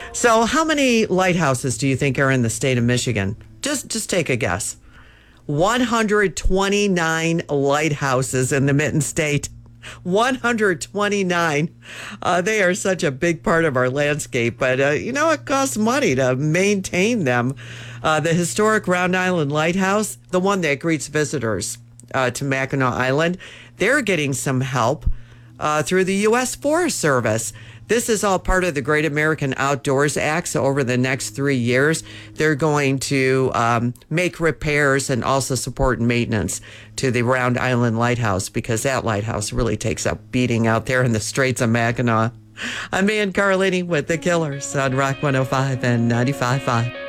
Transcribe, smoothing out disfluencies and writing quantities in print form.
So, how many lighthouses do you think are in the state of Michigan? Just take a guess. 129 lighthouses in the Mitten State. 129. They are such a big part of our landscape, but it costs money to maintain them. The historic Round Island Lighthouse, the one that greets visitors to Mackinac Island, they're getting some help through the U.S. Forest Service. This is all part of the Great American Outdoors Act. So over the next 3 years, they're going to make repairs and also support maintenance to the Round Island Lighthouse, because that lighthouse really takes a beating out there in the Straits of Mackinac. I'm Ann Carlini with The Killers on Rock 105 and 95.5.